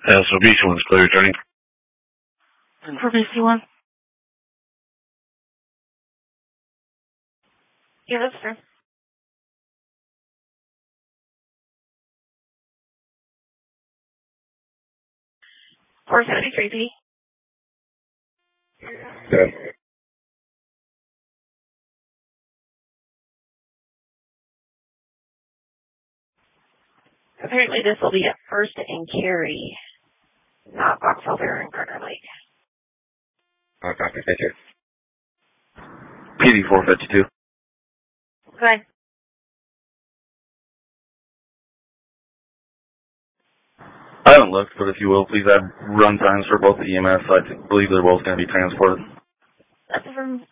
So BC1's clear, returning. For BC1? Yeah, that's fair. Or 73P. Okay. Apparently this will be at First and Carey, not Box Elder and Gardner Lake. Copy, thank you. PD 452. Okay. I haven't looked, but if you will, please add run times for both the EMS. I believe they're both going to be transported. That's from